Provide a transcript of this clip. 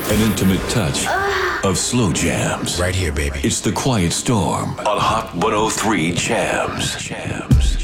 An intimate touch of slow jams. Right here, baby. It's the Quiet Storm on Hot 103 Jams.